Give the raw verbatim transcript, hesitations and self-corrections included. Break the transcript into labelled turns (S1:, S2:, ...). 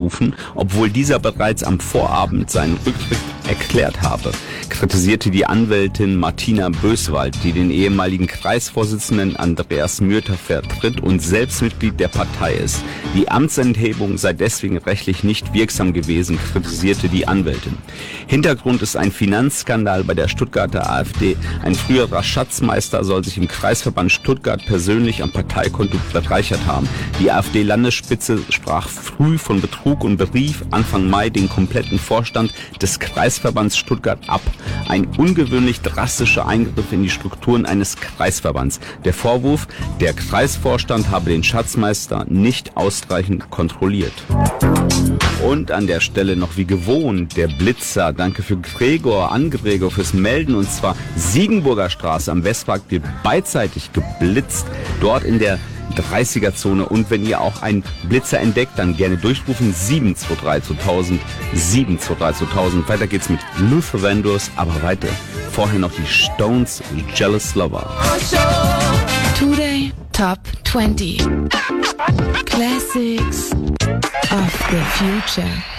S1: einberufen, obwohl dieser bereits am Vorabend seinen Rücktritt erklärt habe, kritisierte die Anwältin Martina Böswald, die den ehemaligen Kreisvorsitzenden Andreas Mürter vertritt und selbst Mitglied der Partei ist. Die Amtsenthebung sei deswegen rechtlich nicht wirksam gewesen, kritisierte die Anwältin. Hintergrund ist ein Finanzskandal bei der Stuttgarter AfD. Ein früherer Schatzmeister soll sich im Kreisverband Stuttgart persönlich am Parteikonto bereichert haben. Die AfD-Landesspitze sprach früh von Betrug und berief Anfang Mai den kompletten Vorstand des Kreisverbands Stuttgart ab. Ein ungewöhnlich drastischer Eingriff in die Strukturen eines Kreisverbands. Der Vorwurf, der Kreisvorstand habe den Schatzmeister nicht ausreichend kontrolliert. Und an der Stelle noch wie gewohnt der Blitzer. Danke für Gregor, an Gregor fürs Melden. Und zwar Siegenburger Straße am Westpark wird beidseitig geblitzt. Dort in der dreißiger-Zone. Und wenn ihr auch einen Blitzer entdeckt, dann gerne durchrufen sieben zwei drei zweitausend, sieben zwei drei zweitausend. Weiter geht's mit Luther Vandross, aber weiter. Vorher noch die Stones, Jealous Lover.
S2: Today Top twenty Classics of the Future.